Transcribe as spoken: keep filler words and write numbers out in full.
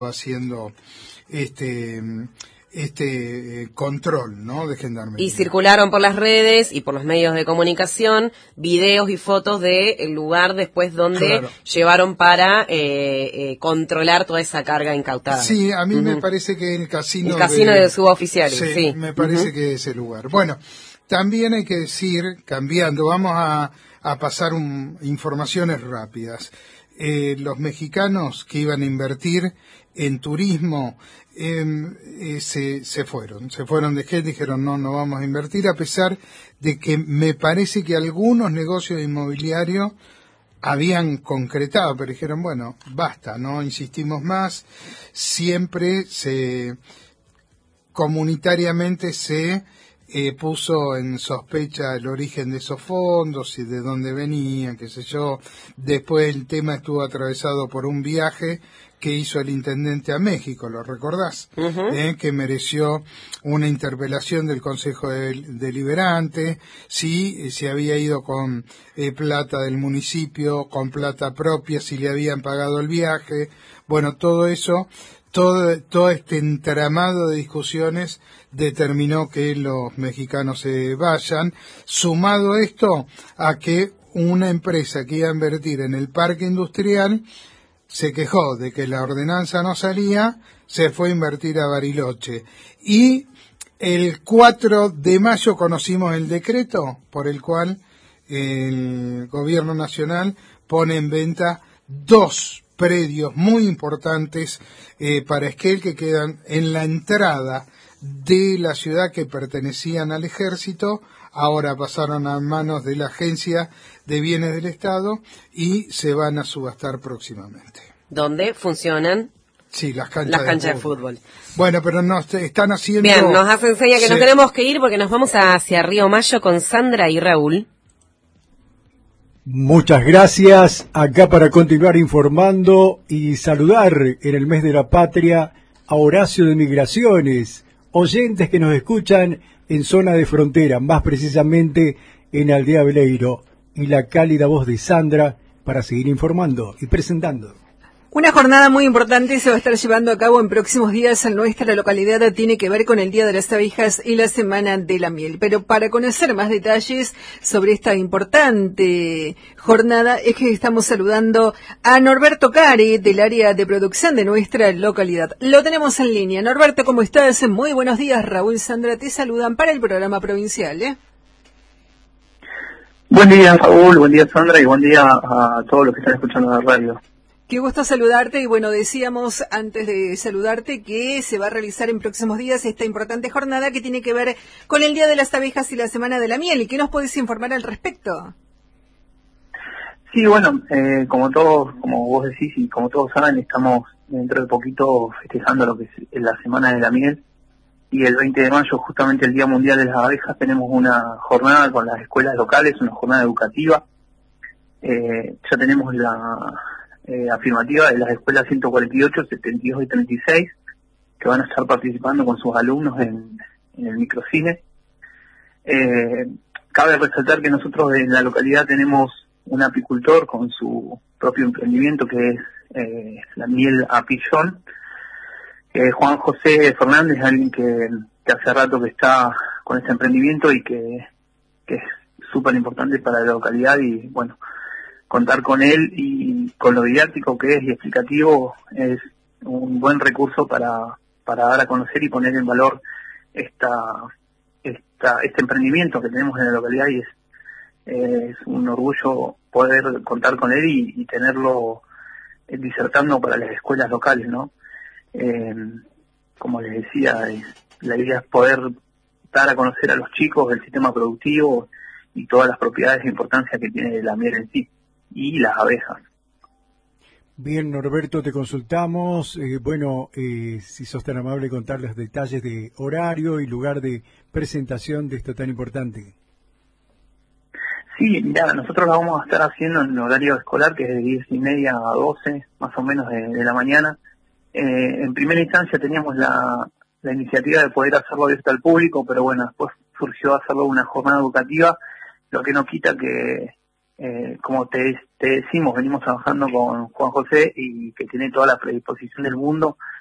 haciendo este este eh, control, ¿no?, de gendarmería. Y circularon por las redes y por los medios de comunicación videos y fotos del lugar después donde claro. llevaron para eh, eh, controlar toda esa carga incautada. Sí, a mí uh-huh. me parece que el casino... El casino de, de suboficiales, sí. sí. me parece uh-huh. que es ese lugar. Bueno, también hay que decir, cambiando, vamos a, a pasar un, informaciones rápidas. Eh, los mexicanos que iban a invertir en turismo eh, eh, se, se fueron, se fueron de gente, dijeron no, no vamos a invertir, a pesar de que me parece que algunos negocios inmobiliarios habían concretado, pero dijeron bueno, basta, no insistimos más. Siempre se comunitariamente se Eh, puso en sospecha el origen de esos fondos y de dónde venían, qué sé yo. Después el tema estuvo atravesado por un viaje que hizo el intendente a México, ¿lo recordás? Uh-huh. Eh, que mereció una interpelación del Consejo del, Deliberante, si se había ido con eh, plata del municipio, con plata propia, si le habían pagado el viaje. Bueno, todo eso, todo, todo este entramado de discusiones determinó que los mexicanos se vayan, sumado esto a que una empresa que iba a invertir en el parque industrial se quejó de que la ordenanza no salía, se fue a invertir a Bariloche. Y el cuatro de mayo conocimos el decreto por el cual el gobierno nacional pone en venta dos predios muy importantes eh, para Esquel que quedan en la entrada de la ciudad, que pertenecían al ejército, ahora pasaron a manos de la Agencia de Bienes del Estado y se van a subastar próximamente. ¿Dónde funcionan? Sí, las canchas, las canchas de, fútbol. de fútbol. Bueno, pero nos están haciendo... Bien, nos hacen seña que sí. nos tenemos que ir porque nos vamos hacia Río Mayo con Sandra y Raúl. Muchas gracias. Acá para continuar informando y saludar en el mes de la patria a Horacio de Migraciones, oyentes que nos escuchan en zona de frontera, más precisamente en Aldea Veleiro, y la cálida voz de Sandra para seguir informando y presentando. Una jornada muy importante se va a estar llevando a cabo en próximos días en nuestra localidad. Tiene que ver con el Día de las Abejas y la Semana de la Miel. Pero para conocer más detalles sobre esta importante jornada es que estamos saludando a Norberto Care del área de producción de nuestra localidad. Lo tenemos en línea. Norberto, ¿cómo estás? Muy buenos días. Raúl y Sandra te saludan para el programa provincial, ¿eh? Buen día, Raúl. Buen día, Sandra. Y buen día a todos los que están escuchando la radio. Qué gusto saludarte y bueno, decíamos antes de saludarte que se va a realizar en próximos días esta importante jornada que tiene que ver con el Día de las Abejas y la Semana de la Miel. ¿Y qué nos podés informar al respecto? Sí, bueno, eh, como todos, como vos decís y como todos saben, estamos dentro de poquito festejando lo que es la Semana de la Miel y el veinte de mayo, justamente el Día Mundial de las Abejas, tenemos una jornada con las escuelas locales, una jornada educativa. Eh, ya tenemos la... Eh, afirmativa de las escuelas ciento cuarenta y ocho, setenta y dos y treinta y seis, que van a estar participando con sus alumnos en, en el microcine. Eh, cabe resaltar que nosotros en la localidad tenemos un apicultor con su propio emprendimiento que es eh, la miel Apillón. Eh, Juan José Fernández, alguien que, que hace rato que está con este emprendimiento y que, que es súper importante para la localidad y bueno, contar con él y con lo didáctico que es y explicativo es un buen recurso para, para dar a conocer y poner en valor esta, esta, este emprendimiento que tenemos en la localidad y es, es un orgullo poder contar con él y, y tenerlo disertando para las escuelas locales, ¿no? Eh, como les decía, es, la idea es poder dar a conocer a los chicos el sistema productivo y todas las propiedades e importancia que tiene la miel en sí y las abejas. Bien, Norberto, te consultamos. Eh, bueno, eh, si sos tan amable contar los detalles de horario y lugar de presentación de esto tan importante. Sí, mira, nosotros lo vamos a estar haciendo en horario escolar, que es de diez y media a doce, más o menos de, de la mañana. Eh, en primera instancia teníamos la, la iniciativa de poder hacerlo abierto al público, pero bueno, después surgió hacerlo una jornada educativa, lo que no quita que eh, como te, te decimos, venimos trabajando con Juan José y que tiene toda la predisposición del mundo